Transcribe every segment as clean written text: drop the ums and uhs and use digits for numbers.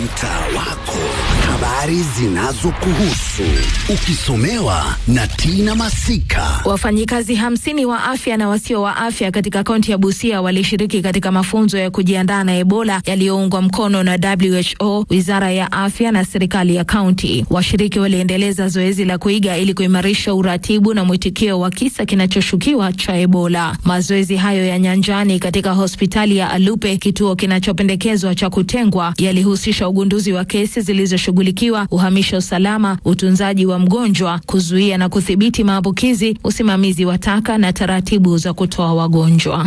mtaa wako, habari zinazokuhusu, ukisomewa na Tina Masika. Wafanyikazi 50 wa afya na wasio wa afya katika kaunti ya Busia walishiriki katika mafunzo ya kujiandaa na Ebola yaliyoungwa mkono na WHO, Wizara ya Afya na serikali ya kaunti. Washiriki waliendeleza zoezi la kuiga ili kuimarisha uratibu na mwitikio wa kisa kinachoshukiwa cha Ebola. Mazoezi hayo ya nyanjani katika hospitali ya Alupe, kituo kinachopendekezwa cha kutengwa, yalihusisha ugunduzi wa kesi zilizoshughulikiwa, uhamisho salama, utunzaji wa mgonjwa, kuzuia na kudhibiti maambukizi, usimamizi wa taka na taratibu za kutoa wagonjwa.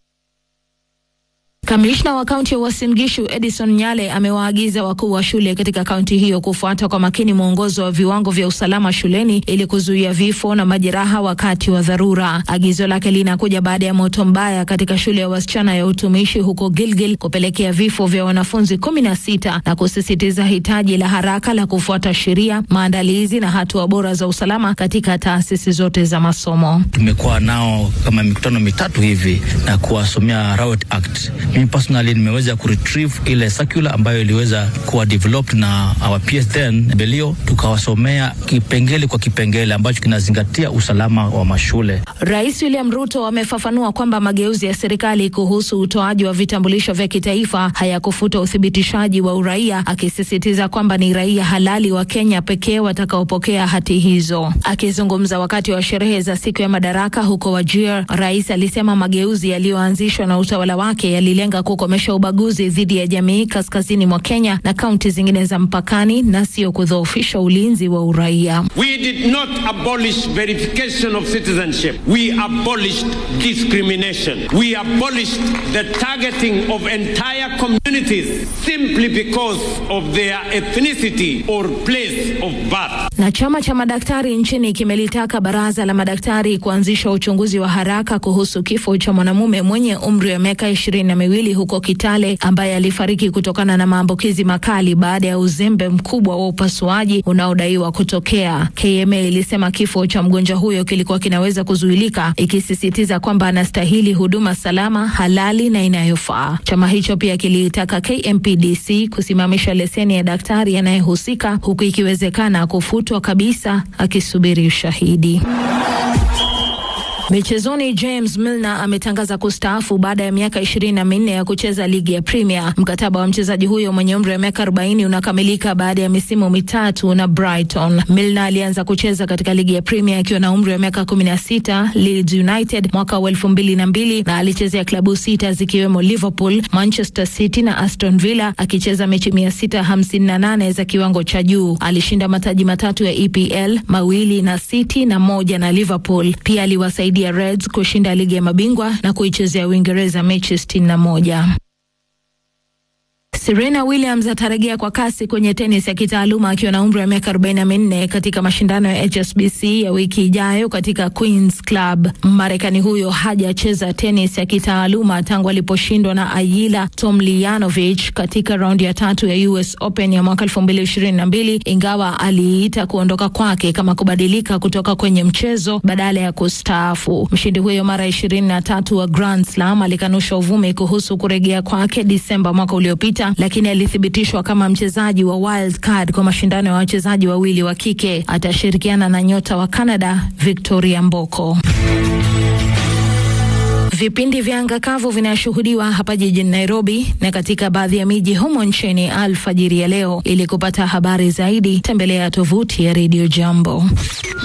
Kamishna wa kaunti ya Uasin Gishu Edison Nyale amewaagiza wakuu wa shule katika kaunti hiyo kufuata kwa makini mwongozo wa viwango vya usalama shuleni ili kuzuia vifo na majeraha wakati wa dharura. Agizo lake linakuja baada ya moto mbaya katika shule ya wasichana ya utumishi huko Gilgil kupelekea vifo vya wanafunzi 16 na kusisitiza hitaji la haraka la kufuata sheria, maandalizi na hatua bora za usalama katika taasisi zote za masomo. Tumekuwa nao kama mikutano mitatu hivi na kuwasomea Riot Act. Mimi personally nimeweza kuretrieve ile circular ambayo iliweza kuwa developed na our PS10 Belio, tukawasomea kipengele kwa kipengele ambacho kinazingatia usalama wa mashule. Rais William Ruto amefafanua kwamba mageuzi ya serikali kuhusu utoaji wa vitambulisho vya kitaifa hayakufuta uthibitishaji wa uraia, akisisitiza kwamba ni raia halali wa Kenya pekee watakaopokea hati hizo. Akizungumza wakati wa sherehe za siku ya madaraka huko Wajir, rais alisema mageuzi yaliyoanzishwa na utawala wake yalilenga kukomesha ubaguzi dhidi ya jamii kaskazini mwa Kenya na kaunti zingine za mpakani na sio kudhoofisha ulinzi wa uraia. We did not abolish verification of citizenship. We abolished discrimination. We abolished the targeting of entire communities simply because of their ethnicity or place of birth. Na chama cha madaktari nchini kimelitaka baraza la madaktari kuanzisha uchunguzi wa haraka kuhusu kifo cha mwanamume mwenye umri wa miaka 22 huko Kitale ambaye alifariki kutokana na maambukizi makali baada ya uzembe mkubwa wa upasuaji unaodaiwa kutokea. KMA ilisema kifo cha mgonjwa huyo kilikuwa kinaweza kuzuilika, ikisisitiza kwamba anastahili huduma salama, halali na inayofaa. Chama hicho pia kilitaka KMPDC kusimamisha leseni ya daktari anayehusika, huku ikiwezekana kufutwa kabisa, akisubiri ushahidi. Michezoni, James Milner ametangaza kustaafu baada ya miaka 24 ya kucheza ligi ya Premier. Mkataba wa mchezaji huyo mwenye umri wa miaka 40 unakamilika baada ya misimu mitatu na Brighton. Milner alianza kucheza katika ligi ya Premier akiwa na umri wa miaka 16, Leeds United mwaka wa 2002, na alichezea klabu 6 zikiwemo Liverpool, Manchester City na Aston Villa, akicheza mechi 658 za kiwango cha juu. Alishinda mataji 3 ya EPL, 2 na City na 1 na Liverpool. Pia aliwasaidia Reds kushinda ligi ya mabingwa na kuichezea Uingereza mechi 61. Serena Williams atarejea kwa kasi kwenye tenis ya kitaaluma akiwa na umri wa miaka 44 katika mashindano ya HSBC ya wiki ijayo katika Queen's Club. Marekani huyo hajacheza tenis ya kitaaluma tangu aliposhindwa na Ayila Tomljanovic katika raundi ya 3 ya US Open ya mwaka 2022, ingawa aliita kuondoka kwake kama kubadilika kutoka kwenye mchezo badala ya kustaafu. Mshindi huyo mara 23 wa Grand Slam alikanusha uvumi kuhusu kurejea kwake Disemba mwaka uliopita, lakini alithibitishwa kama mchezaji wa wild card kwa mashindano ya wachezaji wawili wa kike. Atashirikiana na nyota wa Canada Victoria Mboko. Vipindi vya anga kavu vinashuhudiwa hapa jijini Nairobi na katika baadhi ya miji humo nchini alfajiri ya leo. Ili kupata habari zaidi, tembelea tovuti ya Radio Jambo.